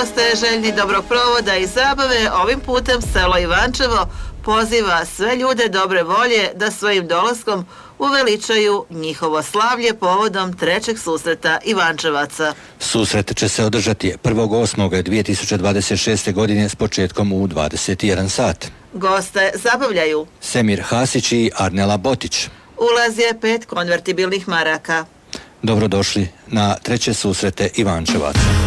goste željni dobrog provoda i zabave, ovim putem selo Ivančevo poziva sve ljude dobre volje da svojim dolaskom uveličaju njihovo slavlje povodom trećeg susreta Ivančevaca. Susret će se održati 1.8.2026. godine s početkom u 21 sat. Goste zabavljaju Semir Hasić i Arnela Botić. Ulaz je 5 konvertibilnih maraka. Dobrodošli na treće susrete Ivančevaca.